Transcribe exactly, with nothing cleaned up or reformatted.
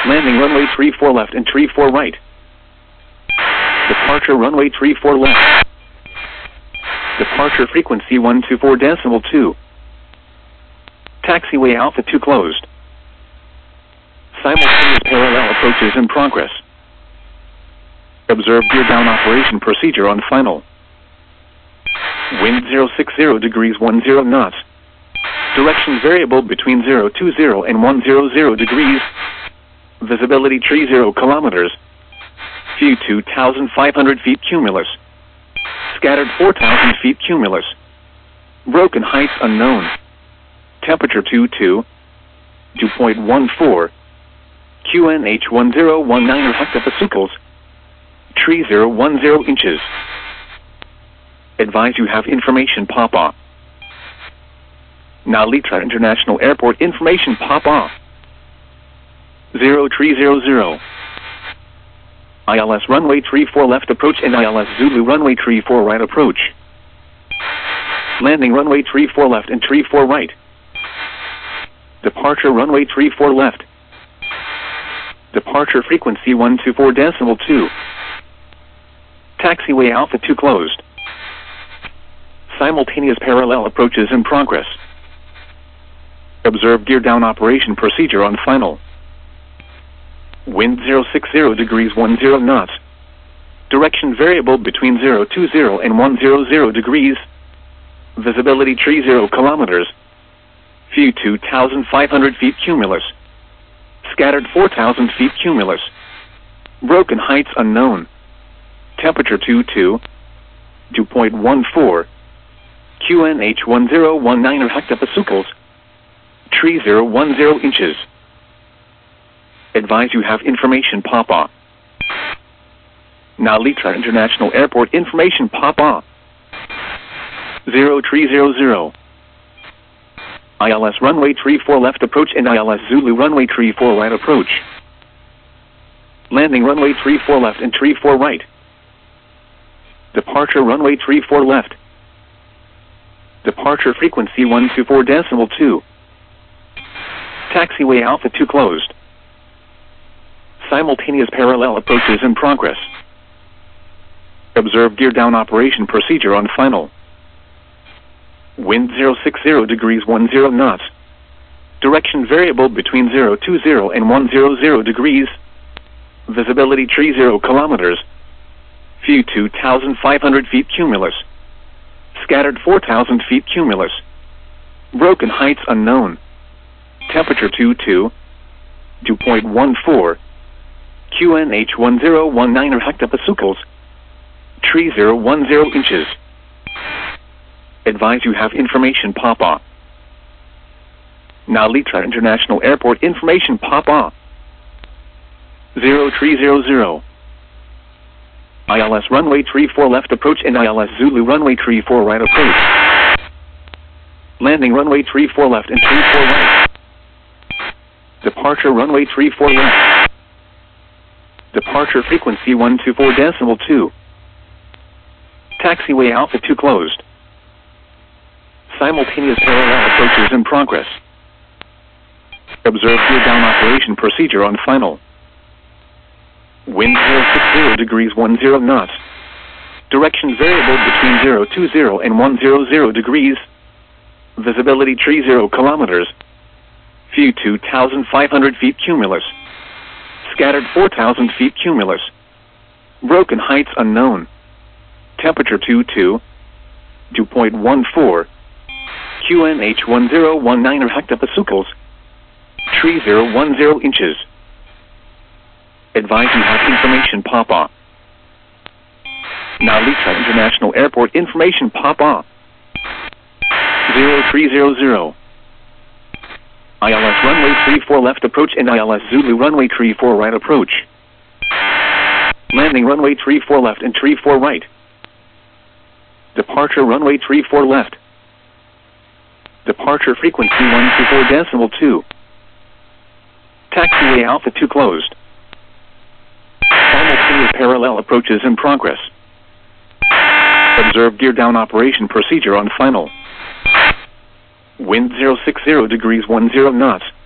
Landing runway three four left and three four right. Departure runway three four left. Departure frequency one two four decimal two. Taxiway Alpha two closed. Simultaneous parallel approaches in progress. Observe gear down operation procedure on final. Wind zero six zero degrees one zero knots. Direction variable between zero two zero and one hundred degrees. Visibility three zero kilometers. View two thousand five hundred feet cumulus. Scattered four thousand feet cumulus. Broken heights unknown. Temperature two two. dew point one four. Q N H one zero one nine hectopascals. three zero one zero inches. Advise you have information pop off. Now Litra International Airport information pop off. zero three zero zero. I L S runway three four left approach and I L S Zulu runway three four right approach. Landing runway three four left and three four right. Departure runway three four left. Departure frequency one two four decimal two. Taxiway Alpha two closed. Simultaneous parallel approaches in progress. Observe gear down operation procedure on final. Wind zero six zero degrees one zero knots. Direction variable between zero two zero and one hundred degrees. Visibility three zero kilometers. View two thousand five hundred feet cumulus. Scattered four thousand feet cumulus. Broken heights unknown. Temperature two two. dew point one four. Q N H one zero one nine hectopascals. three zero one zero inches. Advise you have information pop off. Now Litra International Airport information pop off. zero three zero zero. I L S runway three four left approach and I L S Zulu runway three four right approach. Landing runway three four left and three four right. Departure runway three four left. Departure frequency one two four decimal two. Taxiway Alpha two closed. Simultaneous parallel approaches in progress. Observe gear down operation procedure on final. Wind zero six zero degrees one zero knots. Direction variable between zero two zero and one hundred degrees. Visibility three zero kilometers. View two thousand five hundred feet cumulus. Scattered four thousand feet cumulus. Broken heights unknown. Temperature two two. dew point one four. Q N H one zero one nine hectopascals. three zero one zero inches. Advise you have information pop off. Now Litra International Airport information pop off. zero three zero zero. I L S runway three four left approach and I L S Zulu runway three four right approach. Landing runway three four left and three four right. Departure runway three four left. Departure frequency one two four decimal two. Taxiway Alpha two closed. Simultaneous parallel approaches in progress. Observe gear down operation procedure on final. Wind zero six zero degrees one zero knots. Direction variable between zero two zero and one hundred degrees. Visibility three zero kilometers. View two thousand five hundred feet cumulus. Scattered four thousand feet cumulus. Broken heights unknown. Temperature two two. dew point one four. Q N H one zero one nine hectopascals. three zero one zero inches. Advise you have information pop off. Now Litra International Airport information pop off. zero three zero zero. I L S runway three four left approach and I L S Zulu runway three four right approach. Landing runway three four left and three four right. Departure runway three four left. Departure frequency one two four decimal two. Taxiway Alpha two closed. Simultaneous parallel approaches in progress. Observe gear down operation procedure on final. Wind zero six zero degrees one zero knots.